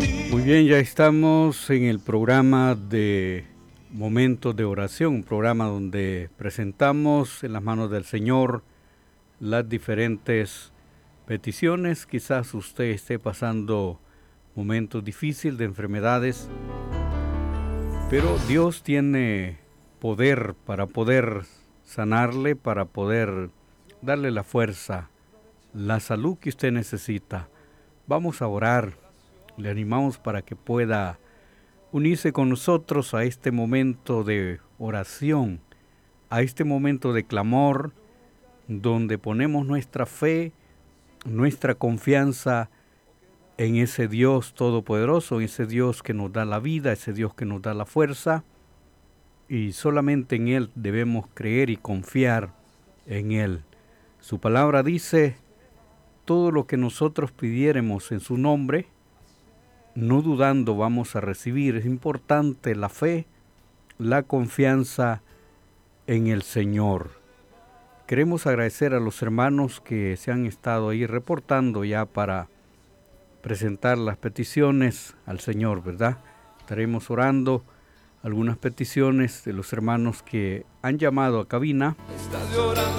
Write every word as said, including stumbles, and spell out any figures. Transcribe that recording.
Muy bien, ya estamos en el programa de Momentos de Oración, un programa donde presentamos en las manos del Señor las diferentes peticiones. Quizás usted esté pasando momentos difíciles de enfermedades, pero Dios tiene poder para poder sanarle, para poder darle la fuerza, la salud que usted necesita. Vamos a orar. Le animamos para que pueda unirse con nosotros a este momento de oración, a este momento de clamor, donde ponemos nuestra fe, nuestra confianza en ese Dios todopoderoso, en ese Dios que nos da la vida, ese Dios que nos da la fuerza, y solamente en Él debemos creer y confiar en Él. Su palabra dice, todo lo que nosotros pidiéremos en su nombre, no dudando vamos a recibir. Es importante la fe, la confianza en el Señor. Queremos agradecer a los hermanos que se han estado ahí reportando ya para presentar las peticiones al Señor, ¿verdad? Estaremos orando algunas peticiones de los hermanos que han llamado a cabina